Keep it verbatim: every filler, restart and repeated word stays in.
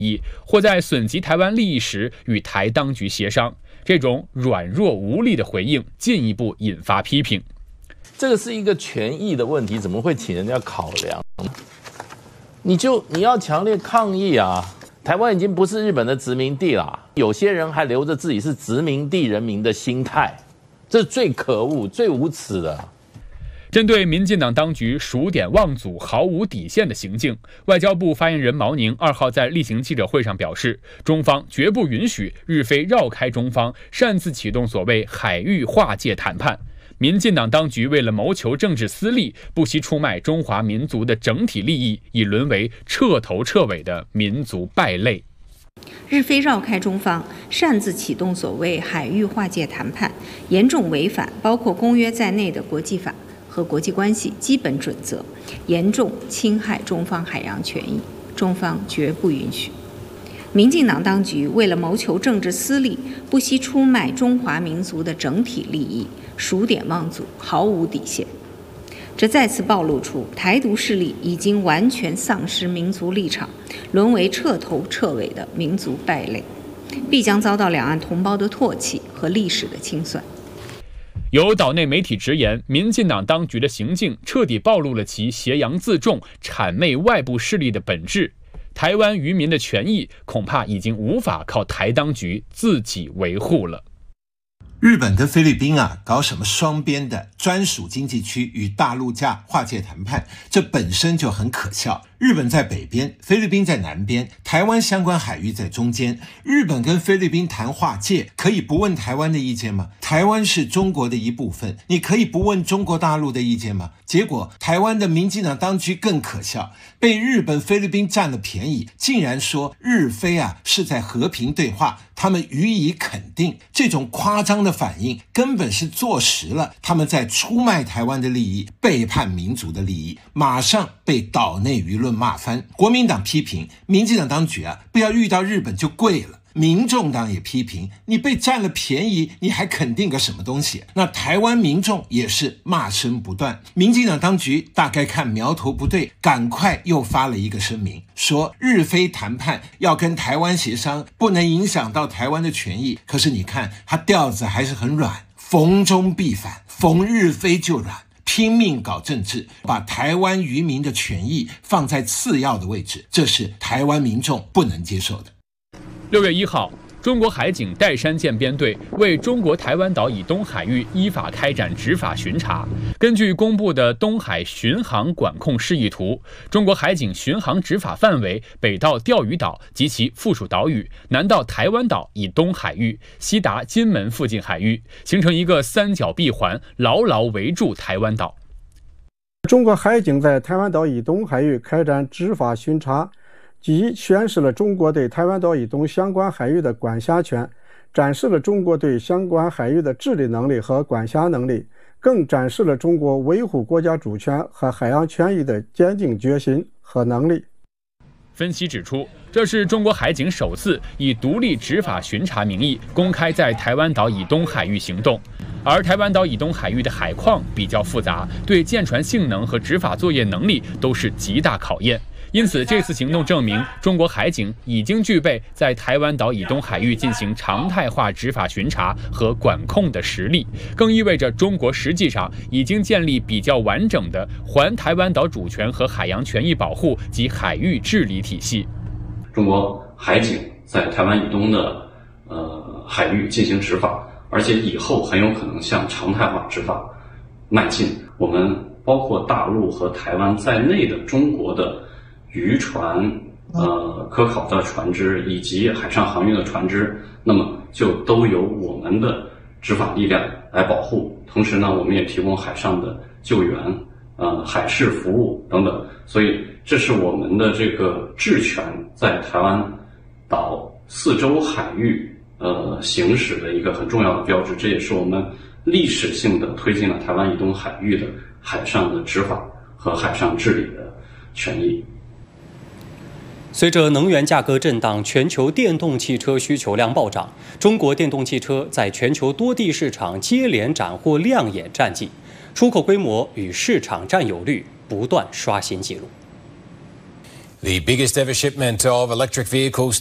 义，或在损及台湾利益时与台当局协商。这种软弱无力的回应，进一步引发批评。 这个是一个权益的问题，怎么会请人家考量？你就你要强烈抗议啊！台湾已经不是日本的殖民地了，有些人还留着自己是殖民地人民的心态，这是最可恶、最无耻的。 针对民进党当局数典忘祖、毫无底线的行径，外交部发言人毛宁二号在例行记者会上表示，中方绝不允许日非绕开中方，擅自启动所谓海域划界谈判。民进党当局为了谋求政治私利，不惜出卖中华民族的整体利益，已沦为彻头彻尾的民族败类。 日非绕开中方，擅自启动所谓海域划界谈判，严重违反包括公约在内的国际法和国际关系基本准则，严重侵害中方海洋权益，中方绝不允许。民进党当局为了谋求政治私利，不惜出卖中华民族的整体利益，数典忘祖，毫无底线。这再次暴露出台独势力已经完全丧失民族立场，沦为彻头彻尾的民族败类，必将遭到两岸同胞的唾弃和历史的清算。 有岛内媒体直言，民进党当局的行径彻底暴露了其挟洋自重、谄媚外部势力的本质。台湾渔民的权益恐怕已经无法靠台当局自己维护了。 日本跟菲律宾啊，搞什么双边的专属经济区与大陆架划界谈判，这本身就很可笑。日本在北边，菲律宾在南边，台湾相关海域在中间。日本跟菲律宾谈划界，可以不问台湾的意见吗？台湾是中国的一部分，你可以不问中国大陆的意见吗？结果台湾的民进党当局更可笑，被日本、菲律宾占了便宜，竟然说日菲啊是在和平对话，他们予以肯定。这种夸张的反应根本是坐实了他们在出卖台湾的利益，背叛民族的利益，马上被岛内舆论骂翻。国民党批评民进党当局啊，不要遇到日本就跪了。民众党也批评你被占了便宜，你还肯定个什么东西？那台湾民众也是骂声不断。民进党当局大概看苗头不对，赶快又发了一个声明，说日菲谈判要跟台湾协商，不能影响到台湾的权益。可是你看他调子还是很软，逢中必反，逢日菲就软，拼命搞政治，把台湾渔民的权益放在次要的位置，这是台湾民众不能接受的。 六月一号，中国海警岱山舰编队为中国台湾岛以东海域依法开展执法巡查。根据公布的东海巡航管控示意图，中国海警巡航执法范围北到钓鱼岛及其附属岛屿，南到台湾岛以东海域，西达金门附近海域，形成一个三角闭环，牢牢围住台湾岛。 中国海警在台湾岛以东海域开展执法巡查，即宣示了中国对台湾岛以东相关海域的管辖权，展示了中国对相关海域的治理能力和管辖能力，更展示了中国维护国家主权和海洋权益的坚定决心和能力。 分析指出，这是中国海警首次以独立执法巡查名义公开在台湾岛以东海域行动。而台湾岛以东海域的海况比较复杂，对舰船性能和执法作业能力都是极大考验。因此，这次行动证明中国海警已经具备在台湾岛以东海域进行常态化执法巡查和管控的实力，更意味着中国实际上已经建立比较完整的环台湾岛主权和海洋权益保护及海域治理体系。 中国海警在台湾以东的呃海域进行执法，而且以后很有可能向常态化执法迈进。我们包括大陆和台湾在内的中国的渔船、呃科考的船只以及海上航运的船只，那么就都由我们的执法力量来保护。同时呢，我们也提供海上的救援、呃海事服务等等。所以，这是我们的这个治权在台湾岛四周海域呃行使的一个很重要的标志。这也是我们历史性的推进了台湾以东海域的海上的执法和海上治理的权益。 随着能源价格震荡，全球电动汽车需求量暴涨，中国电动汽车在全球多地市场接连斩获亮眼战绩，出口规模与市场占有率不断刷新纪录。 The biggest ever shipment of electric vehicles